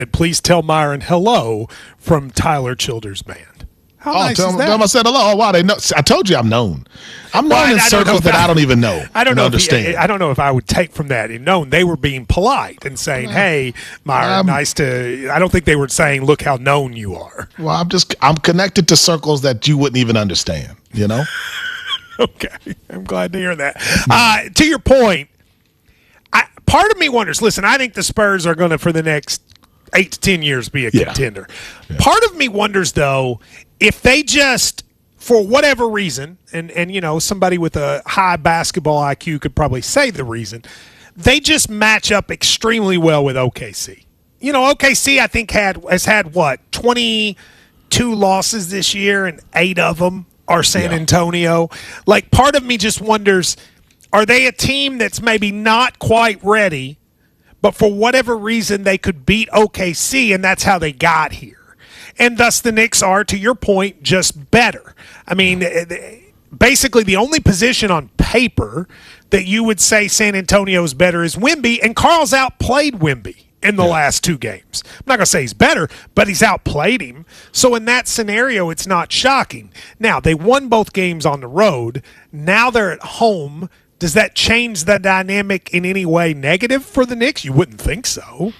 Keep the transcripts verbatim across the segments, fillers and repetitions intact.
Please tell Myron hello from Tyler Childers Band. How oh, nice tell is them, that? tell them I said hello. Oh, wow, they know. I told you I'm known. I'm known Well, in I, I circles that I, I don't even know. I don't know. Understand? If he, I don't know if I would take from that and known they were being polite and saying, "Hey, Myron, um, nice to." I don't think they were saying, "Look how known you are." Well, I'm just I'm connected to circles that you wouldn't even understand. You know. Okay, I'm glad to hear that. Uh, to your point, I, part of me wonders. Listen, I think the Spurs are going to for the next eight to ten years be a yeah. contender. Yeah. Part of me wonders though if they just, for whatever reason, and and you know somebody with a high basketball I Q could probably say the reason, they just match up extremely well with O K C. You know, O K C I think had has had what twenty-two losses this year, and eight of them are San yeah. Antonio. Like, part of me just wonders, are they a team that's maybe not quite ready, but for whatever reason they could beat O K C, and that's how they got here? And thus the Knicks are, to your point, just better. I mean, basically the only position on paper that you would say San Antonio is better is Wemby, and Carl's outplayed Wemby in the yeah. last two games. I'm not going to say he's better, but he's outplayed him. So in that scenario, it's not shocking. Now, they won both games on the road. Now they're at home. Does that change the dynamic in any way negative for the Knicks? You wouldn't think so.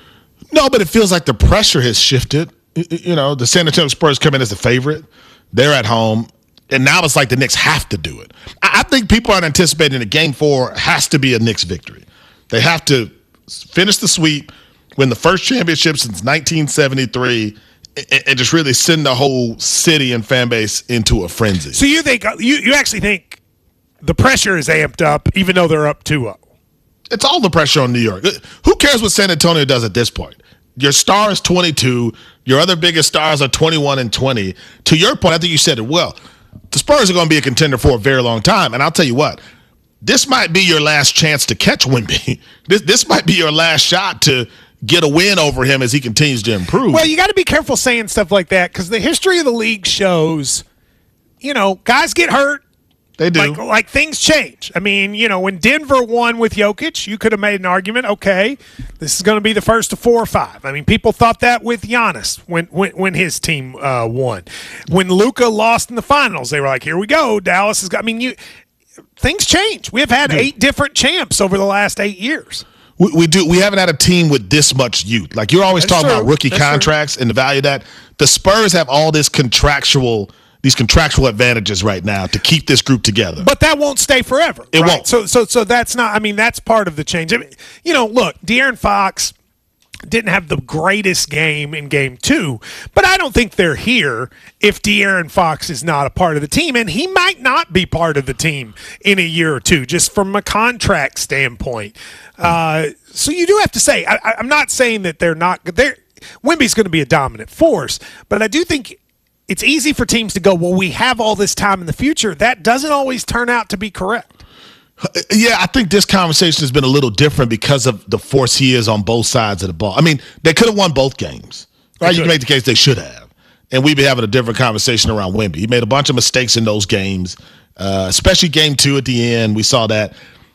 No, but it feels like the pressure has shifted. You know, the San Antonio Spurs come in as the favorite. They're at home. And now it's like the Knicks have to do it. I think people aren't anticipating that game four has to be a Knicks victory. They have to finish the sweep, win the first championship since nineteen seventy-three, and just really send the whole city and fan base into a frenzy. So you think you, you actually think the pressure is amped up even though they're up two oh? It's all the pressure on New York. Who cares what San Antonio does at this point? Your star is twenty-two. Your other biggest stars are twenty-one and twenty. To your point, I think you said it well. The Spurs are going to be a contender for a very long time. And I'll tell you what, this might be your last chance to catch Wemby. This, this might be your last shot to get a win over him as he continues to improve. Well, you got to be careful saying stuff like that because the history of the league shows, you know, guys get hurt. They do. Like, like things change. I mean, you know, when Denver won with Jokic, you could have made an argument, okay, this is going to be the first of four or five. I mean, people thought that with Giannis when when, when his team uh, won. When Luka lost in the finals, they were like, here we go, Dallas has got – I mean, you things change. We have had yeah. eight different champs over the last eight years. We, we do. We haven't had a team with this much youth. Like, you're always That's talking true. about rookie That's contracts true. and the value of that. The Spurs have all this contractual – these contractual advantages right now to keep this group together. But that won't stay forever. It right? won't. So so so that's not, I mean, that's part of the change. I mean, you know, look, De'Aaron Fox didn't have the greatest game in game two, but I don't think they're here if De'Aaron Fox is not a part of the team, and he might not be part of the team in a year or two, just from a contract standpoint. Uh, so you do have to say, I, I'm not saying that they're not, they're, Wemby's going to be a dominant force, but I do think it's easy for teams to go, well, we have all this time in the future. That doesn't always turn out to be correct. Yeah, I think this conversation has been a little different because of the force he is on both sides of the ball. I mean, they could have won both games. Right? You can make the case they should have. And we'd be having a different conversation around Wemby. He made a bunch of mistakes in those games, uh, especially game two at the end. We saw that.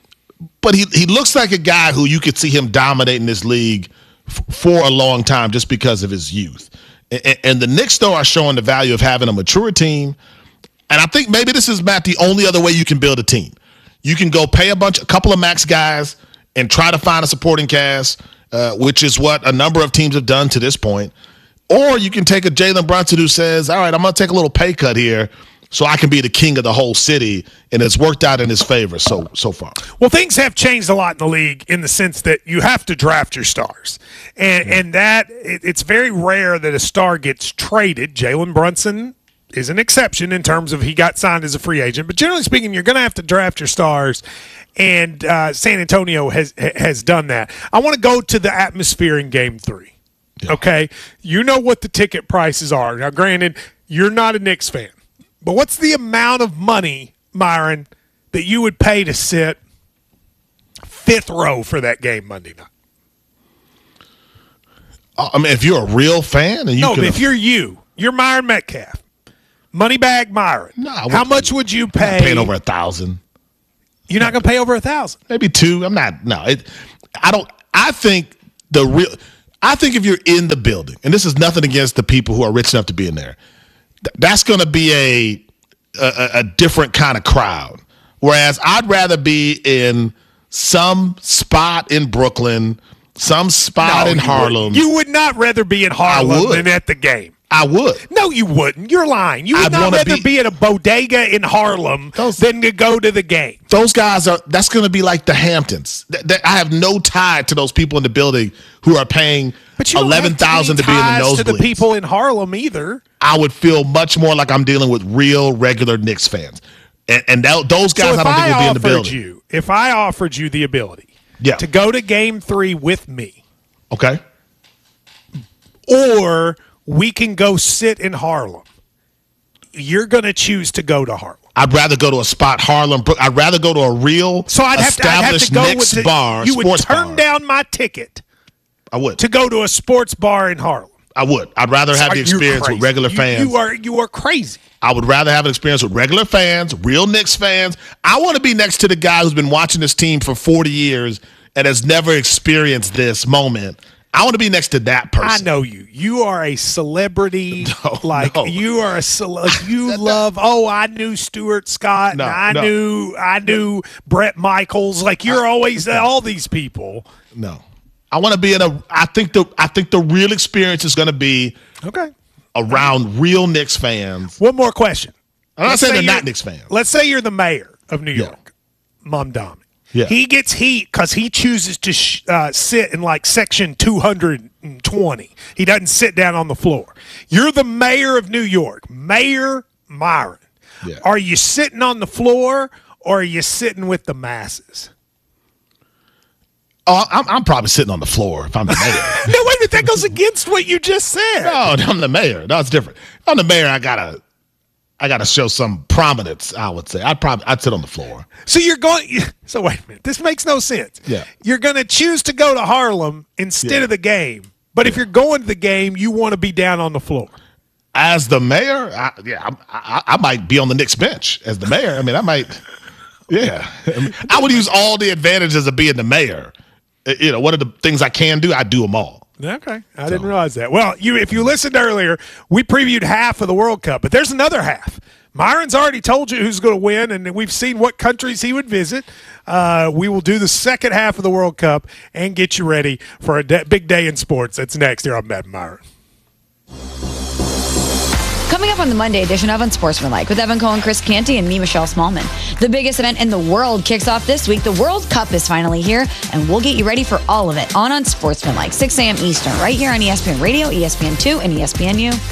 But he, he looks like a guy who you could see him dominating this league f- for a long time just because of his youth. And the Knicks, though, are showing the value of having a mature team. And I think maybe this is, Matt, the only other way you can build a team. You can go pay a bunch, a couple of max guys and try to find a supporting cast, uh, which is what a number of teams have done to this point. Or you can take a Jalen Brunson who says, all right, I'm going to take a little pay cut here so I can be the king of the whole city, and it's worked out in his favor so so far. Well, things have changed a lot in the league in the sense that you have to draft your stars. And yeah. and that it, it's very rare that a star gets traded. Jalen Brunson is an exception in terms of he got signed as a free agent. But generally speaking, you're going to have to draft your stars, and uh, San Antonio has has done that. I want to go to the atmosphere in Game three. Yeah. Okay? You know what the ticket prices are. Now, granted, you're not a Knicks fan. But what's the amount of money, Myron, that you would pay to sit fifth row for that game Monday night? I mean, if you're a real fan, and you no, can, but if you're you, you're Myron Metcalf, Moneybag Myron. No, how much would you pay? I'm not paying over a thousand. You're not going to pay over a thousand. Maybe two. I'm not. No, it. I don't. I think the real. I think if you're in the building, and this is nothing against the people who are rich enough to be in there, th- that's going to be a, a a different kind of crowd. Whereas I'd rather be in some spot in Brooklyn, some spot No, in you Harlem. Would, you would not rather be in Harlem would. than at the game. I would. No, you wouldn't. You're lying. You would I'd not wanna rather be- be, at a bodega in Harlem Those- than to go to the game. Those guys are, that's going to be like the Hamptons. Th- th- I have no tie to those people in the building who are paying But you don't eleven thousand have to be in the ties to the nosebleeds. people in Harlem either. I would feel much more like I'm dealing with real, regular Knicks fans. And, and that, those guys, So if I don't think I would be in the offered building. you, if I offered you the ability Yeah. to go to game three with me, Okay. or we can go sit in Harlem, you're going to choose to go to Harlem. I'd rather go to a spot, Harlem. Brook- I'd rather go to a real So I'd have to, I'd have established to go with Knicks the, bar, you would sports turn bar. down my ticket I would. to go to a sports bar in Harlem. I would. I'd rather have Are the you experience crazy? with regular You- fans. You are you are crazy. I would rather have an experience with regular fans, real Knicks fans. I want to be next to the guy who's been watching this team for forty years and has never experienced this moment. I want to be next to that person. I know you. You are a celebrity. No, like no. you are a cele- like you love. Oh, I knew Stuart Scott. No, and I no. knew I knew Brett Michaels. Like you're always all these people. No. I want to be in a I think the I think the real experience is going to be Okay. around real Knicks fans. One more question. I'm not Let's saying say they're you're- not Knicks fans. Let's say you're the mayor of New Yeah. York, Mamdani. Yeah. He gets heat because he chooses to sh- uh, sit in like section two hundred twenty. He doesn't sit down on the floor. You're the mayor of New York, Mayor Myron. Yeah. Are you sitting on the floor or are you sitting with the masses? Oh, I'm, I'm probably sitting on the floor if I'm the mayor. No, wait a minute. That goes against what you just said. No, I'm the mayor. No, it's different. If I'm the mayor. I gotta, I gotta show some prominence. I would say I'd probably I'd sit on the floor. So you're going. So wait a minute. This makes no sense. Yeah. You're going to choose to go to Harlem instead Yeah. of the game. But if you're going to the game, you want to be down on the floor. As the mayor, I, yeah, I, I, I might be on the Knicks bench as the mayor. I mean, I might, yeah. I, mean, I would use all the advantages of being the mayor. Uh, You know, what are the things I can do? I do them all. Okay, I didn't realize that. Well, you if you listened earlier, we previewed half of the World Cup, but there's another half. Myron's already told you who's going to win, and we've seen what countries he would visit. Uh, we will do the second half of the World Cup and get you ready for a de- big day in sports. That's next here on Matt and Myron. Coming up on the Monday edition of Unsportsmanlike with Evan Cohen, Chris Canty, and me, Michelle Smallman. The biggest event in the world kicks off this week. The World Cup is finally here, and we'll get you ready for all of it on Unsportsmanlike, six a.m. Eastern, right here on E S P N Radio, E S P N two, and E S P N U.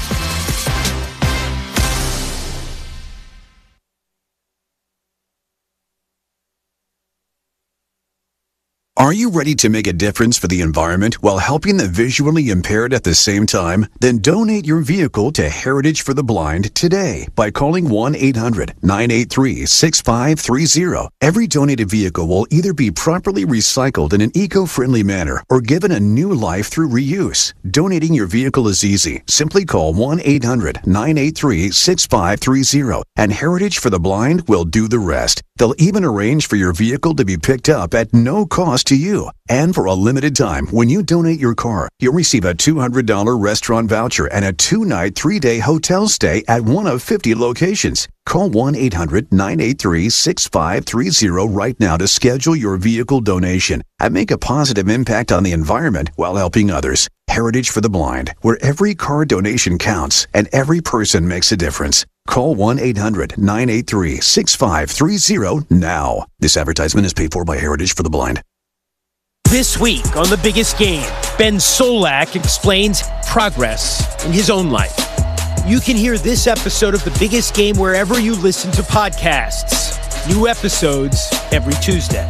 Are you ready to make a difference for the environment while helping the visually impaired at the same time? Then donate your vehicle to Heritage for the Blind today by calling one eight hundred nine eight three six five three zero. Every donated vehicle will either be properly recycled in an eco-friendly manner or given a new life through reuse. Donating your vehicle is easy. Simply call one eight hundred nine eight three six five three zero and Heritage for the Blind will do the rest. They'll even arrange for your vehicle to be picked up at no cost to you. And for a limited time, when you donate your car, you'll receive a two hundred dollars restaurant voucher and a two-night, three-day hotel stay at one of fifty locations. Call one eight hundred nine eight three six five three zero right now to schedule your vehicle donation and make a positive impact on the environment while helping others. Heritage for the Blind, where every car donation counts and every person makes a difference. Call one eight hundred nine eight three six five three zero now. This advertisement is paid for by Heritage for the Blind. This week on The Biggest Game, Ben Solak explains progress in his own life. You can hear this episode of The Biggest Game wherever you listen to podcasts. New episodes every Tuesday.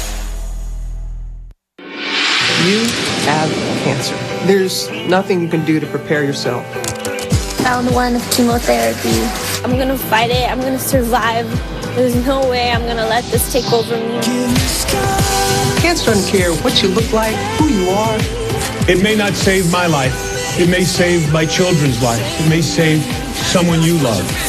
You have cancer. There's nothing you can do to prepare yourself. Round one of chemotherapy. I'm gonna fight it. I'm gonna survive. There's no way I'm gonna let this take over me. Cancer doesn't care what you look like, who you are. It may not save my life. It may save my children's life. It may save someone you love.